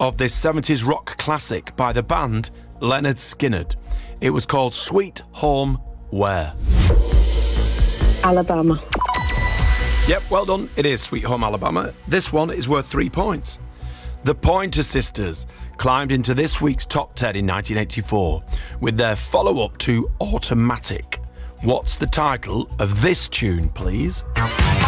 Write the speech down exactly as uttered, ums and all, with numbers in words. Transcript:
of this seventies rock classic by the band Leonard Skinner. It was called Sweet Home Where? Alabama. Yep, well done. It is Sweet Home Alabama. This one is worth three points. The Pointer Sisters climbed into this week's top ten in nineteen eighty-four with their follow-up to Automatic. What's the title of this tune, please?